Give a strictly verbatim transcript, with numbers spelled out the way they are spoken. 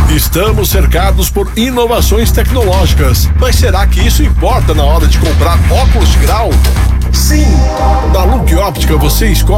Estamos cercados por inovações tecnológicas, mas será que isso importa na hora de comprar óculos de grau? Sim! Na Look Óptica você escolhe